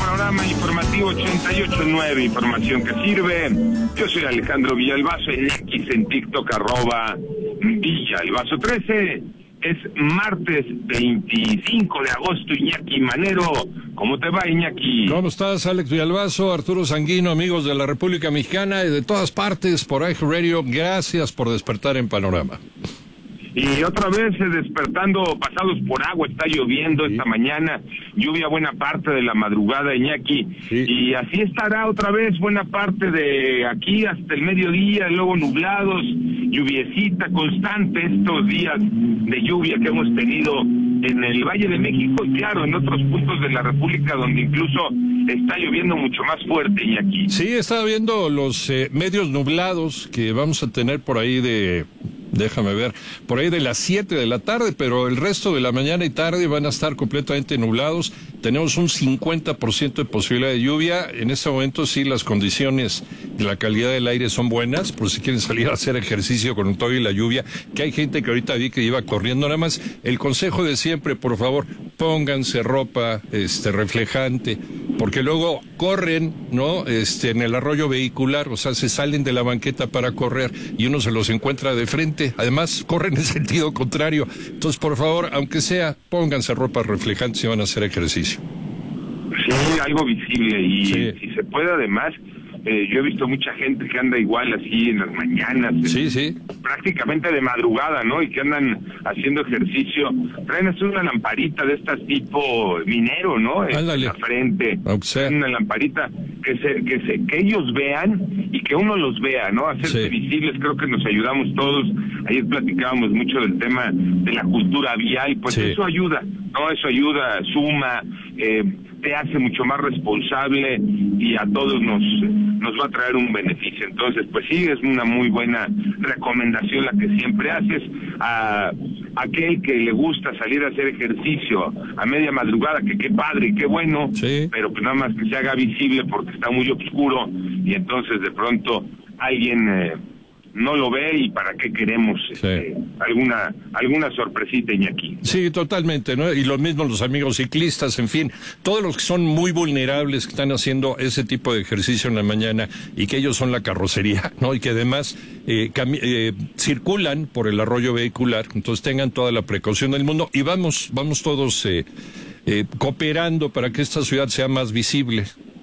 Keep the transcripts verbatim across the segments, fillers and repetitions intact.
Panorama Informativo ochenta y ocho punto nueve, información que sirve. Yo soy Alejandro Villalbazo, en X en TikTok, arroba Villalbazo trece. Es martes veinticinco de agosto, Iñaki Manero. ¿Cómo te va, Iñaki? ¿Cómo estás, Alex Villalbazo, Arturo Sanguino, amigos de la República Mexicana y de todas partes por iHeartRadio? Gracias por despertar en Panorama. Y otra vez eh, despertando, pasados por agua, está lloviendo sí. Esta mañana, lluvia buena parte de la madrugada, Iñaki, sí. Y así estará otra vez buena parte de aquí hasta el mediodía, luego nublados, lluviecita constante estos días de lluvia que hemos tenido en el Valle de México y claro, en otros puntos de la República donde incluso está lloviendo mucho más fuerte, Iñaki. Sí, estaba viendo los eh, medios nublados que vamos a tener por ahí de... Déjame ver, por ahí de las siete de la tarde, pero el resto de la mañana y tarde van a estar completamente nublados. Tenemos un cincuenta por ciento de posibilidad de lluvia. En este momento sí las condiciones de la calidad del aire son buenas, por si quieren salir a hacer ejercicio con todo y la lluvia, que hay gente que ahorita vi que iba corriendo. Nada más, el consejo de siempre, por favor, pónganse ropa este reflejante, porque luego corren, ¿no? Este, en el arroyo vehicular, o sea, se salen de la banqueta para correr y uno se los encuentra de frente. Además, corren en sentido contrario. Entonces, por favor, aunque sea, pónganse ropa reflejante si van a hacer ejercicio. Sí, algo visible y sí. Si se puede, además, eh, yo he visto mucha gente que anda igual así en las mañanas. Sí, sí. Prácticamente de madrugada, ¿no? Y que andan haciendo ejercicio. Traen así una lamparita de estas tipo minero, ¿no? Ándale. En la frente. O sea. Una lamparita que se, que se, que ellos vean y que uno los vea, ¿no? Hacerse sí. visibles, creo que nos ayudamos todos. Ayer platicábamos mucho del tema de la cultura vial, pues sí. Eso ayuda, ¿no? Eso ayuda, suma, eh, te hace mucho más responsable y a todos nos nos va a traer un beneficio. Entonces, pues sí, es una muy buena recomendación la que siempre haces a aquel que le gusta salir a hacer ejercicio a media madrugada, que qué padre, qué bueno, sí. Pero pues nada más que se haga visible porque está muy oscuro y entonces de pronto alguien eh, no lo ve y para qué queremos sí. este, alguna alguna sorpresita, Iñaki. Sí, totalmente, ¿no? Y lo mismo los amigos ciclistas, en fin, todos los que son muy vulnerables que están haciendo ese tipo de ejercicio en la mañana y que ellos son la carrocería, ¿no? Y que además eh, cami- eh, circulan por el arroyo vehicular, entonces tengan toda la precaución del mundo y vamos, vamos todos eh, eh, cooperando para que esta ciudad sea más visible.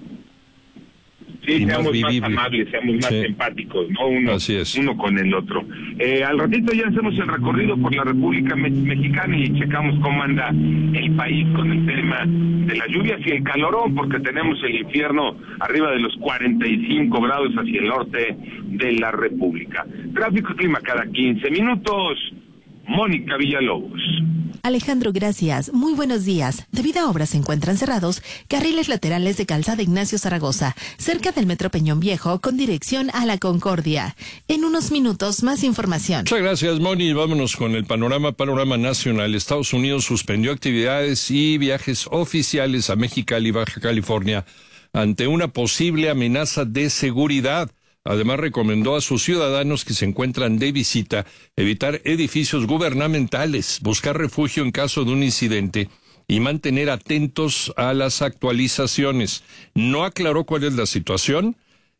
Sí, seamos más, más amables, seamos más sí. empáticos, ¿no? Uno, Así es. uno con el otro. Eh, al ratito ya hacemos el recorrido por la República Me- Mexicana y checamos cómo anda el país con el tema de las lluvias y el calorón, porque tenemos el infierno arriba de los cuarenta y cinco grados hacia el norte de la República. Tráfico y clima cada quince minutos. Mónica Villalobos. Alejandro, gracias. Muy buenos días. Debido a obras se encuentran cerrados carriles laterales de Calzada Ignacio Zaragoza, cerca del Metro Peñón Viejo, con dirección a La Concordia. En unos minutos, más información. Muchas gracias, Moni. Vámonos con el panorama, panorama nacional. Estados Unidos suspendió actividades y viajes oficiales a Mexicali y Baja California ante una posible amenaza de seguridad. Además, recomendó a sus ciudadanos que se encuentran de visita evitar edificios gubernamentales, buscar refugio en caso de un incidente y mantener atentos a las actualizaciones. No aclaró cuál es la situación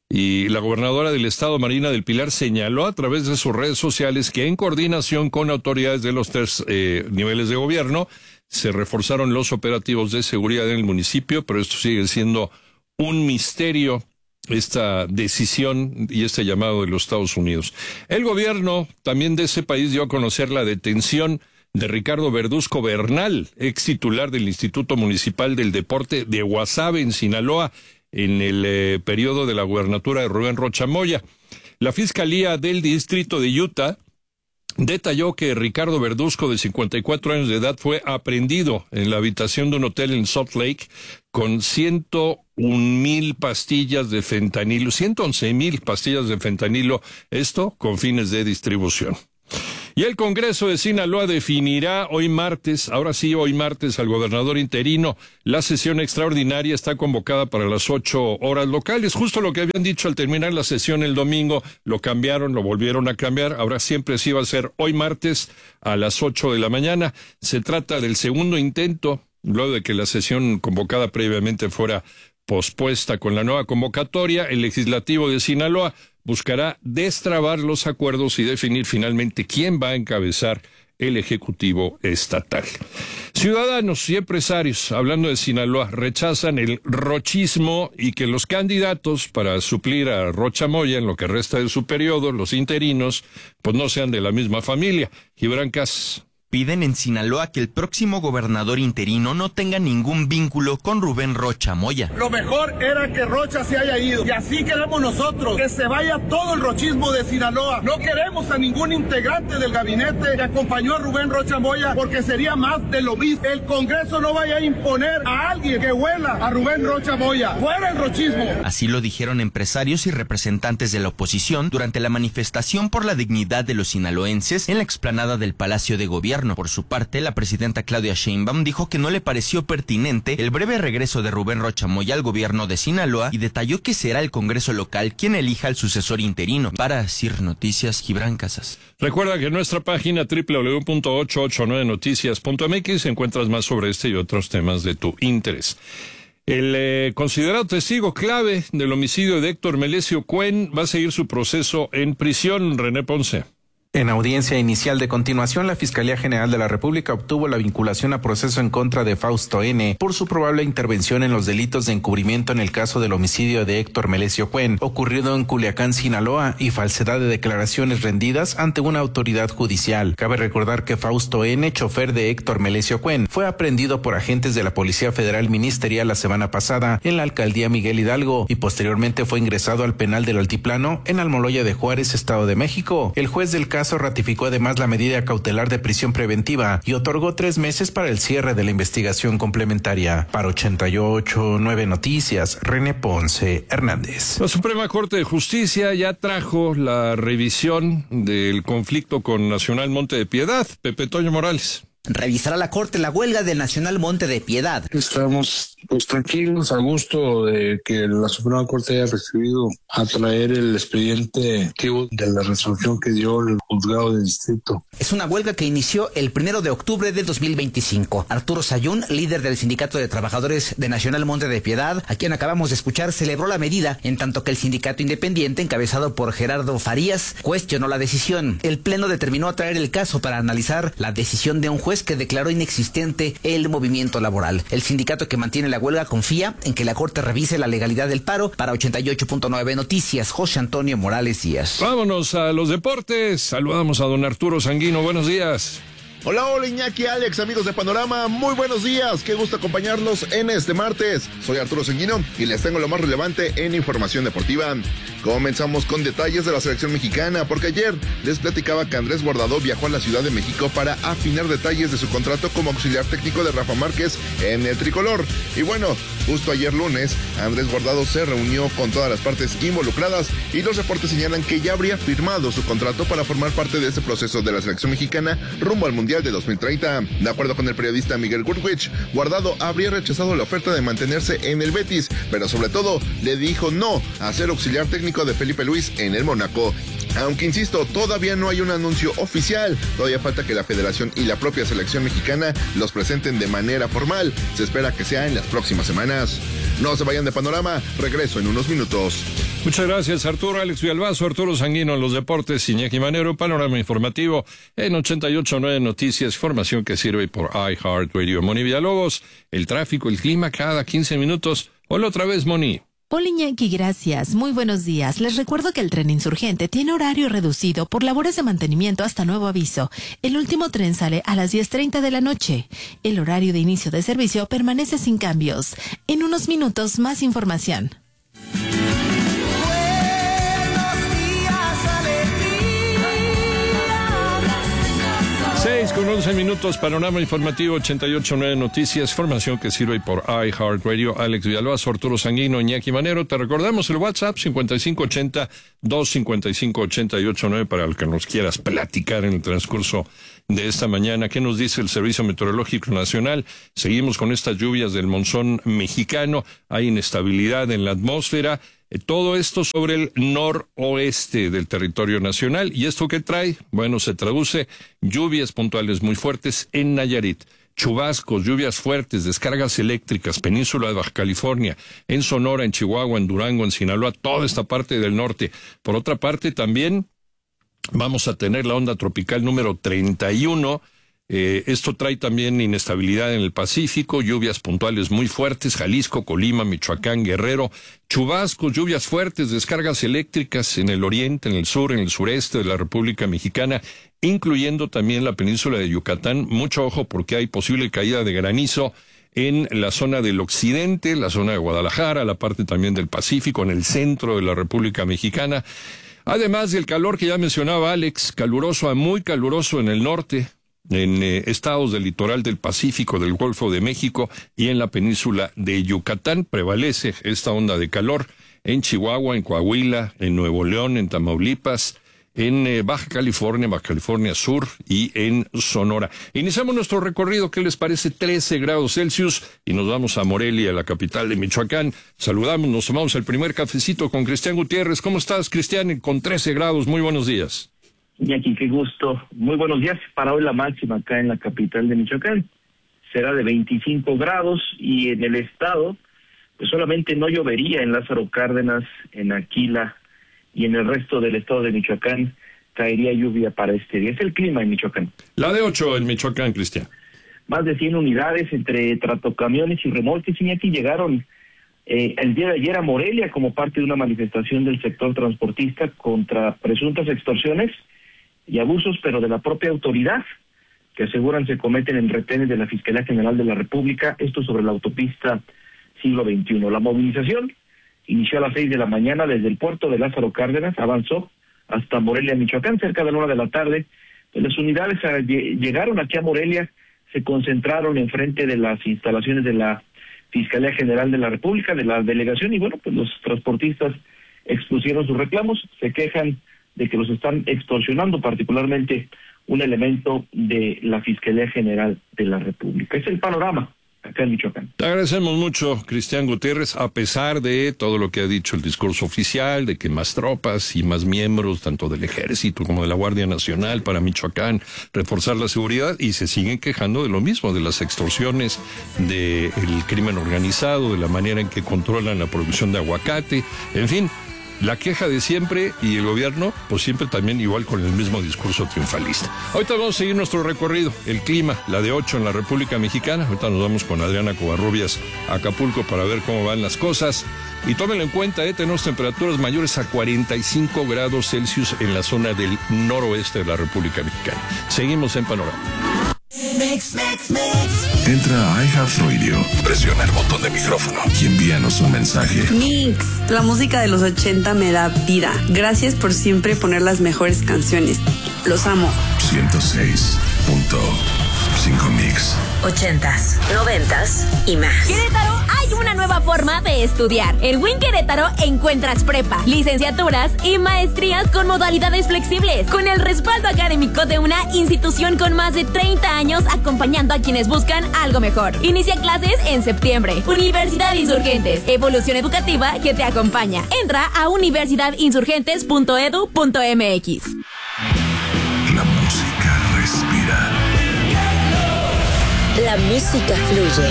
y la gobernadora del estado, Marina del Pilar, señaló a través de sus redes sociales que en coordinación con autoridades de los tres eh, niveles de gobierno se reforzaron los operativos de seguridad en el municipio, pero esto sigue siendo un misterio, esta decisión y este llamado de los Estados Unidos. El gobierno también de ese país dio a conocer la detención de Ricardo Verduzco Bernal, ex titular del Instituto Municipal del Deporte de Guasave, en Sinaloa, en el eh, periodo de la gubernatura de Rubén Rocha Moya. La Fiscalía del Distrito de Utah detalló que Ricardo Verduzco, de cincuenta y cuatro años de edad, fue aprehendido en la habitación de un hotel en Salt Lake con ciento un mil pastillas de fentanilo, ciento once mil pastillas de fentanilo, esto con fines de distribución. Y el Congreso de Sinaloa definirá hoy martes, ahora sí hoy martes, al gobernador interino. La sesión extraordinaria está convocada para las ocho horas locales. Justo lo que habían dicho al terminar la sesión el domingo, lo cambiaron, lo volvieron a cambiar. Ahora siempre sí va a ser hoy martes a las ocho de la mañana. Se trata del segundo intento, luego de que la sesión convocada previamente fuera pospuesta. Con la nueva convocatoria, el legislativo de Sinaloa buscará destrabar los acuerdos y definir finalmente quién va a encabezar el Ejecutivo Estatal. Ciudadanos y empresarios, hablando de Sinaloa, rechazan el rochismo y que los candidatos para suplir a Rocha Moya en lo que resta de su periodo, los interinos, pues no sean de la misma familia. Gibran Casas. Piden en Sinaloa que el próximo gobernador interino no tenga ningún vínculo con Rubén Rocha Moya. Lo mejor era que Rocha se haya ido, y así queremos nosotros, que se vaya todo el rochismo de Sinaloa. No queremos a ningún integrante del gabinete que acompañó a Rubén Rocha Moya, porque sería más de lo mismo. El Congreso no vaya a imponer a alguien que huela a Rubén Rocha Moya. ¡Fuera el rochismo! Así lo dijeron empresarios y representantes de la oposición durante la manifestación por la dignidad de los sinaloenses en la explanada del Palacio de Gobierno. Por su parte, la presidenta Claudia Sheinbaum dijo que no le pareció pertinente el breve regreso de Rubén Rocha Moya al gobierno de Sinaloa y detalló que será el Congreso local quien elija al sucesor interino. Para Sir Noticias, Gibran Casas. Recuerda que en nuestra página doble u doble u doble u punto ochocientos ochenta y nueve noticias punto m x encuentras más sobre este y otros temas de tu interés. El eh, considerado testigo clave del homicidio de Héctor Melesio Cuen va a seguir su proceso en prisión. René Ponce. En audiencia inicial de continuación, la Fiscalía General de la República obtuvo la vinculación a proceso en contra de Fausto N. por su probable intervención en los delitos de encubrimiento en el caso del homicidio de Héctor Melesio Cuen, ocurrido en Culiacán, Sinaloa, y falsedad de declaraciones rendidas ante una autoridad judicial. Cabe recordar que Fausto N., chofer de Héctor Melesio Cuen, fue aprehendido por agentes de la Policía Federal Ministerial la semana pasada en la alcaldía Miguel Hidalgo y posteriormente fue ingresado al penal del Altiplano en Almoloya de Juárez, Estado de México. El juez del caso ratificó además la medida cautelar de prisión preventiva y otorgó tres meses para el cierre de la investigación complementaria. Para ochenta y ocho punto nueve Noticias, René Ponce Hernández. La Suprema Corte de Justicia ya trajo la revisión del conflicto con Nacional Monte de Piedad. Pepe Toño Morales. Revisará la Corte la huelga del Nacional Monte de Piedad. Estamos pues tranquilos, a gusto de que la Suprema Corte haya recibido a traer el expediente de la resolución que dio el juzgado de distrito. Es una huelga que inició el primero de octubre de dos mil veinticinco. Arturo Sayún, líder del Sindicato de Trabajadores de Nacional Monte de Piedad, a quien acabamos de escuchar, celebró la medida, en tanto que el sindicato independiente, encabezado por Gerardo Farías, cuestionó la decisión. El Pleno determinó traer el caso para analizar la decisión de un juez que declaró inexistente el movimiento laboral. El sindicato que mantiene la huelga confía en que la Corte revise la legalidad del paro. Para ochenta y ocho punto nueve Noticias, José Antonio Morales Díaz. Vámonos a los deportes. Saludamos a don Arturo Sanguino. Buenos días. Hola, hola Iñaki, Alex, amigos de Panorama, muy buenos días, qué gusto acompañarlos en este martes. Soy Arturo Sanguino y les tengo lo más relevante en información deportiva. Comenzamos con detalles de la selección mexicana, porque ayer les platicaba que Andrés Guardado viajó a la Ciudad de México para afinar detalles de su contrato como auxiliar técnico de Rafa Márquez en el tricolor. Y bueno, justo ayer lunes, Andrés Guardado se reunió con todas las partes involucradas y los reportes señalan que ya habría firmado su contrato para formar parte de ese proceso de la selección mexicana rumbo al Mundial de dos mil treinta. De acuerdo con el periodista Miguel Gurwitch, Guardado habría rechazado la oferta de mantenerse en el Betis, pero sobre todo le dijo no a ser auxiliar técnico de Felipe Luis en el Mónaco. Aunque insisto, todavía no hay un anuncio oficial, todavía falta que la federación y la propia selección mexicana los presenten de manera formal. Se espera que sea en las próximas semanas. No se vayan de Panorama, regreso en unos minutos. Muchas gracias, Arturo. Alex Villalbazo, Arturo Sanguino en los deportes, Iñaki Manero, Panorama Informativo en ochenta y ocho punto nueve Noticias, información que sirve por iHeartRadio. Moni Villalobos, el tráfico, el clima cada quince minutos. Hola otra vez, Moni. Hola Iñaki, gracias. Muy buenos días. Les recuerdo que el tren Insurgente tiene horario reducido por labores de mantenimiento hasta nuevo aviso. El último tren sale a las diez treinta de la noche. El horario de inicio de servicio permanece sin cambios. En unos minutos, más información. seis con once minutos, Panorama Informativo ochenta y ocho punto nueve Noticias, formación que sirve por iHeartRadio. Alex Villalbazo, Arturo Sanguino, Iñaki Manero. Te recordamos el WhatsApp cincuenta y cinco ochenta, dos cincuenta y cinco, ochenta y ocho nueve para el que nos quieras platicar en el transcurso de esta mañana. ¿Qué nos dice el Servicio Meteorológico Nacional? Seguimos con estas lluvias del monzón mexicano, hay inestabilidad en la atmósfera. Todo esto sobre el noroeste del territorio nacional. ¿Y esto qué trae? Bueno, se traduce lluvias puntuales muy fuertes en Nayarit, chubascos, lluvias fuertes, descargas eléctricas, península de Baja California, en Sonora, en Chihuahua, en Durango, en Sinaloa, toda esta parte del norte. Por otra parte, también vamos a tener la onda tropical número treinta y uno. Eh, esto trae también inestabilidad en el Pacífico, lluvias puntuales muy fuertes, Jalisco, Colima, Michoacán, Guerrero, chubascos, lluvias fuertes, descargas eléctricas en el oriente, en el sur, en el sureste de la República Mexicana, incluyendo también la península de Yucatán. Mucho ojo porque hay posible caída de granizo en la zona del occidente, la zona de Guadalajara, la parte también del Pacífico, en el centro de la República Mexicana. Además del calor que ya mencionaba Alex, caluroso a muy caluroso en el norte, en eh, estados del litoral del Pacífico, del Golfo de México y en la península de Yucatán. Prevalece esta onda de calor en Chihuahua, en Coahuila, en Nuevo León, en Tamaulipas, en eh, Baja California, Baja California Sur y en Sonora. Iniciamos nuestro recorrido, ¿qué les parece? trece grados Celsius y nos vamos a Morelia, la capital de Michoacán. Saludamos, nos tomamos el primer cafecito con Cristian Gutiérrez. ¿Cómo estás, Cristian? Con trece grados, muy buenos días. Iñaki, qué gusto. Muy buenos días. Para hoy la máxima acá en la capital de Michoacán será de veinticinco grados y en el estado pues solamente no llovería en Lázaro Cárdenas, en Aquila y en el resto del estado de Michoacán caería lluvia para este día. Es el clima en Michoacán. La de ocho en Michoacán, Cristian. Más de cien unidades entre tractocamiones y remolques, Iñaki, llegaron eh, el día de ayer a Morelia como parte de una manifestación del sector transportista contra presuntas extorsiones y abusos, pero de la propia autoridad, que aseguran se cometen en retenes de la Fiscalía General de la República, esto sobre la autopista siglo veintiuno. La movilización inició a las seis de la mañana desde el puerto de Lázaro Cárdenas, avanzó hasta Morelia, Michoacán, cerca de la una de la tarde. Las unidades llegaron aquí a Morelia, se concentraron enfrente de las instalaciones de la Fiscalía General de la República, de la delegación, y bueno, pues los transportistas expusieron sus reclamos, se quejan de que los están extorsionando, particularmente un elemento de la Fiscalía General de la República. Es el panorama acá en Michoacán. Te agradecemos mucho, Cristian Gutiérrez, a pesar de todo lo que ha dicho el discurso oficial, de que más tropas y más miembros, tanto del Ejército como de la Guardia Nacional para Michoacán, reforzar la seguridad, y se siguen quejando de lo mismo, de las extorsiones, del crimen organizado, de la manera en que controlan la producción de aguacate, en fin, la queja de siempre, y el gobierno, pues siempre también igual con el mismo discurso triunfalista. Ahorita vamos a seguir nuestro recorrido, el clima, la de ocho en la República Mexicana. Ahorita nos vamos con Adriana Covarrubias a Acapulco para ver cómo van las cosas. Y tómenlo en cuenta, eh, tenemos temperaturas mayores a cuarenta y cinco grados Celsius en la zona del noroeste de la República Mexicana. Seguimos en Panorama. Mix, mix, mix. Entra a iHeartRadio, presiona el botón de micrófono y envíanos un mensaje. Mix, la música de los ochenta me da vida. Gracias por siempre poner las mejores canciones. Los amo. ciento seis punto cinco Mix. Ochentas, noventas y más. Querétaro, hay una nueva forma de estudiar. En W I N Querétaro encuentras prepa, licenciaturas y maestrías con modalidades flexibles, con el respaldo académico de una institución con más de treinta años acompañando a quienes buscan algo mejor. Inicia clases en septiembre. Universidad Insurgentes, evolución educativa que te acompaña. Entra a universidad insurgentes punto edu punto mx. La música respira. La música fluye.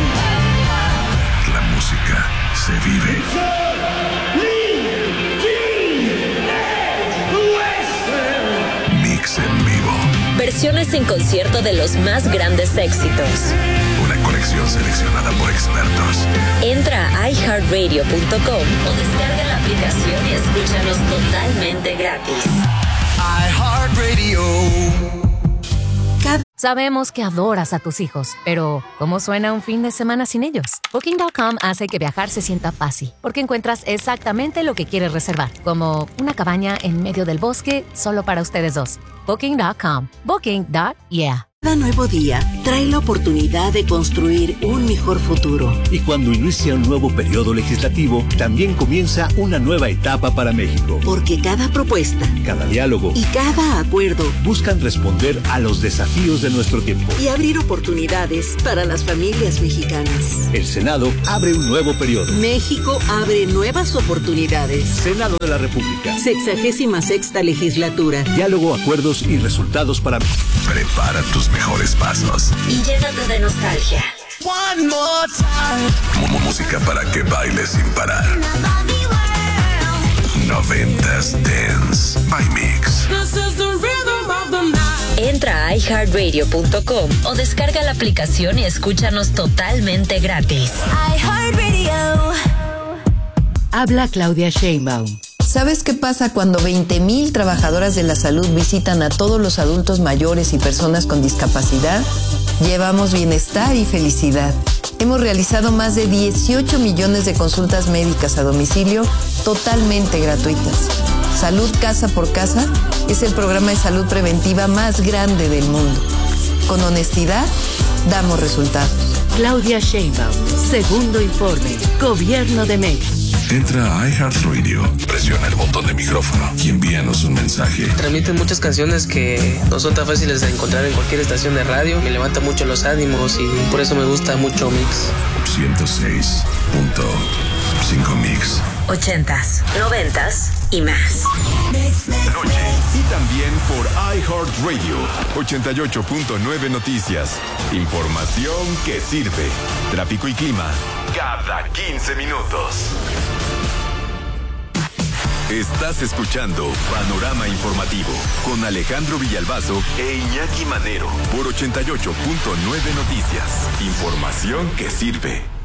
La música se vive. Mix en vivo. Versiones en concierto de los más grandes éxitos. Una colección seleccionada por expertos. Entra a i heart radio punto com o descarga la aplicación y escúchanos totalmente gratis. iHeartRadio. Sabemos que adoras a tus hijos, pero ¿cómo suena un fin de semana sin ellos? Booking punto com hace que viajar se sienta fácil, porque encuentras exactamente lo que quieres reservar, como una cabaña en medio del bosque solo para ustedes dos. Booking punto com. Booking punto yeah. Cada nuevo día trae la oportunidad de construir un mejor futuro. Y cuando inicia un nuevo periodo legislativo, también comienza una nueva etapa para México. Porque cada propuesta, cada diálogo y cada acuerdo buscan responder a los desafíos de nuestro tiempo y abrir oportunidades para las familias mexicanas. El Senado abre un nuevo periodo. México abre nuevas oportunidades. Senado de la República. Sexagésima sexta legislatura. Diálogo, acuerdos y resultados para... Prepara tus mejores pasos. Y llénate de nostalgia. One more time. Música para que bailes sin parar. Noventas Dance by Mix. Entra a i heart radio punto com o descarga la aplicación y escúchanos totalmente gratis. iHeartRadio. Habla Claudia Sheinbaum. ¿Sabes qué pasa cuando veinte mil trabajadoras de la salud visitan a todos los adultos mayores y personas con discapacidad? Llevamos bienestar y felicidad. Hemos realizado más de dieciocho millones de consultas médicas a domicilio totalmente gratuitas. Salud Casa por Casa es el programa de salud preventiva más grande del mundo. Con honestidad, damos resultados. Claudia Sheinbaum, segundo informe, Gobierno de México. Entra a iHeartRadio, presiona el botón de micrófono y envíanos un mensaje. Transmiten muchas canciones que no son tan fáciles de encontrar en cualquier estación de radio. Me levanta mucho los ánimos y por eso me gusta mucho Mix. ciento seis punto cinco Mix. Ochentas, noventas y más. Noche. Y también por iHeartRadio. ochenta y ocho punto nueve Noticias. Información que sirve. Tráfico y clima cada quince minutos. Estás escuchando Panorama Informativo con Alejandro Villalbazo e Iñaki Manero por ochenta y ocho punto nueve Noticias. Información que sirve.